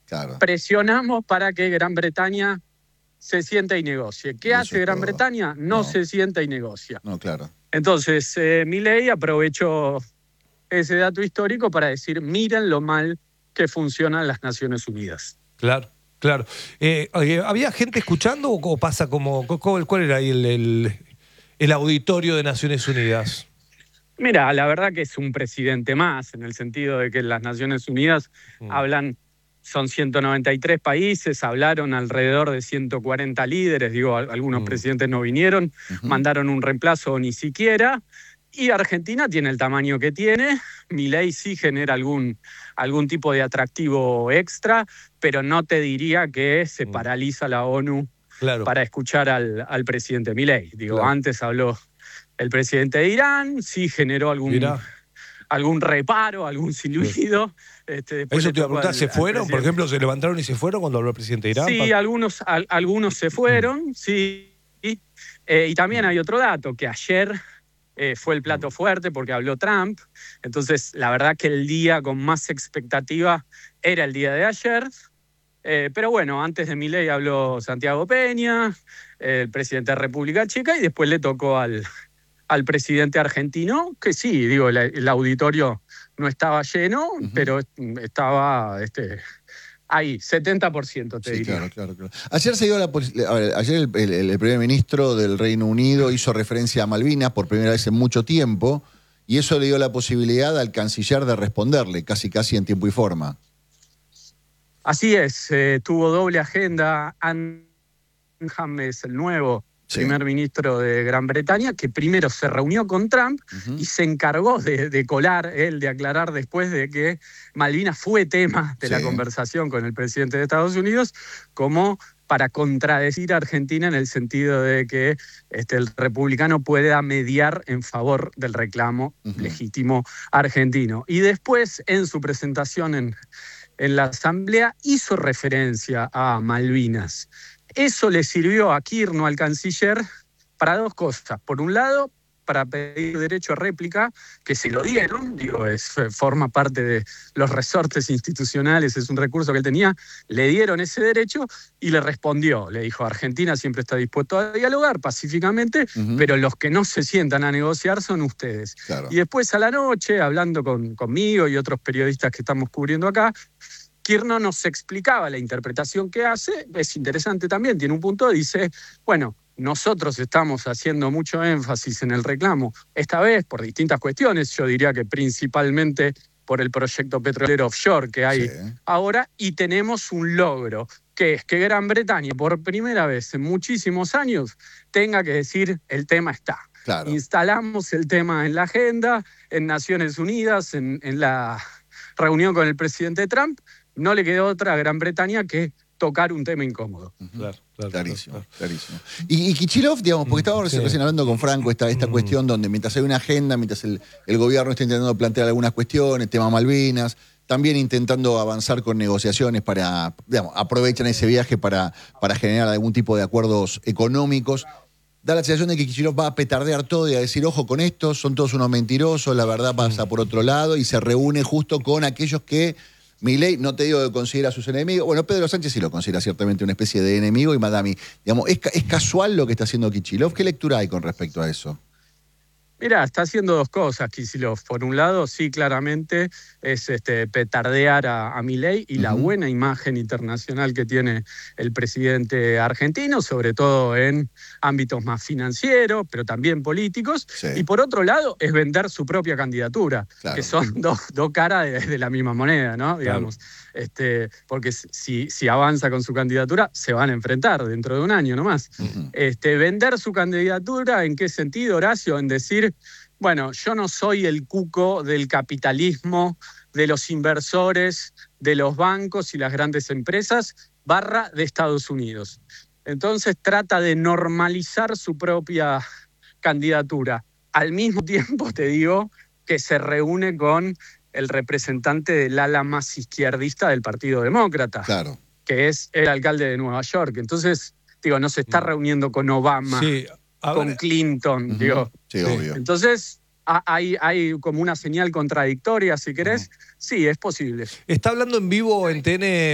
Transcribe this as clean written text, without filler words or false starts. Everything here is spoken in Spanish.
Claro. presionamos para que Gran Bretaña se sienta y negocie. ¿Qué hace Gran Bretaña? No se sienta y negocia. No, claro. Entonces, Milei aprovechó ese dato histórico para decir, miren lo mal que funcionan las Naciones Unidas. Claro, claro. ¿Había gente escuchando o pasa como... ¿Cuál era ahí el auditorio de Naciones Unidas? Mira, la verdad que es un presidente más, en el sentido de que las Naciones Unidas son 193 países, hablaron alrededor de 140 líderes, digo, algunos presidentes no vinieron, mandaron un reemplazo ni siquiera, y Argentina tiene el tamaño que tiene. Milei sí genera algún tipo de atractivo extra, pero no te diría que se paraliza la ONU para escuchar al presidente Milei. Digo, antes habló el presidente de Irán, sí generó algún reparo, algún silbido. Eso te iba a preguntar, ¿se fueron? Por ejemplo, ¿se levantaron y se fueron cuando habló el presidente de Irán? Sí, algunos se fueron, sí. Y también hay otro dato, que ayer fue el plato fuerte porque habló Trump. Entonces, la verdad que el día con más expectativa era el día de ayer. Pero bueno, antes de Milei habló Santiago Peña, el presidente de República Checa, y después le tocó al presidente argentino, que sí, digo, el auditorio no estaba lleno, pero estaba ahí, 70% te diría. Claro. Ayer se dio ayer el primer ministro del Reino Unido hizo referencia a Malvinas por primera vez en mucho tiempo, y eso le dio la posibilidad al canciller de responderle casi en tiempo y forma. Así es, tuvo doble agenda. Anham es el nuevo primer ministro de Gran Bretaña, que primero se reunió con Trump y se encargó de colar, de aclarar después de que Malvinas fue tema de la conversación con el presidente de Estados Unidos, como para contradecir a Argentina en el sentido de que el republicano pueda mediar en favor del reclamo legítimo argentino. Y después, en su presentación en la Asamblea, hizo referencia a Malvinas. Eso le sirvió a Kirchner, al canciller, para dos cosas. Por un lado, para pedir derecho a réplica, que se lo dieron, digo, forma parte de los resortes institucionales, es un recurso que él tenía, le dieron ese derecho y le respondió. Le dijo, Argentina siempre está dispuesto a dialogar pacíficamente, pero los que no se sientan a negociar son ustedes. Claro. Y después a la noche, hablando conmigo y otros periodistas que estamos cubriendo acá, Kirchner nos explicaba la interpretación que hace, es interesante también, tiene un punto, dice, bueno, nosotros estamos haciendo mucho énfasis en el reclamo, esta vez por distintas cuestiones, yo diría que principalmente por el proyecto petrolero offshore que hay ahora, y tenemos un logro, que es que Gran Bretaña, por primera vez en muchísimos años, tenga que decir, el tema está. Claro. Instalamos el tema en la agenda, en Naciones Unidas, en la reunión con el presidente Trump. No le quedó otra a Gran Bretaña que tocar un tema incómodo. Clarísimo. Y Kicillof, digamos, porque estábamos recién hablando con Franco, esta cuestión donde mientras hay una agenda, mientras el gobierno está intentando plantear algunas cuestiones, tema Malvinas, también intentando avanzar con negociaciones para, digamos, aprovechan ese viaje para generar algún tipo de acuerdos económicos. Da la sensación de que Kicillof va a petardear todo y a decir, ojo con esto, son todos unos mentirosos, la verdad pasa por otro lado, y se reúne justo con aquellos que Milei, no te digo que considera a sus enemigos, bueno, Pedro Sánchez sí lo considera ciertamente una especie de enemigo, y Madami, digamos, ¿es casual lo que está haciendo Kicillof? ¿Qué lectura hay con respecto a eso? Mirá, está haciendo dos cosas Kicillof. Por un lado, sí, claramente es petardear a Milei y la buena imagen internacional que tiene el presidente argentino, sobre todo en ámbitos más financieros, pero también políticos. Y por otro lado, es vender su propia candidatura, que son dos caras de la misma moneda, ¿no? Digamos, porque si avanza con su candidatura, se van a enfrentar dentro de un año nomás. Vender su candidatura, ¿en qué sentido, Horacio? En decir, bueno, yo no soy el cuco del capitalismo, de los inversores, de los bancos y las grandes empresas, / de Estados Unidos. Entonces trata de normalizar su propia candidatura. Al mismo tiempo, te digo, que se reúne con el representante del ala más izquierdista del Partido Demócrata, que es el alcalde de Nueva York. Entonces, digo, no se está reuniendo con Obama, con Clinton, digo. Sí, obvio. Entonces, hay como una señal contradictoria, si querés. Sí, es posible. Está hablando en vivo en TN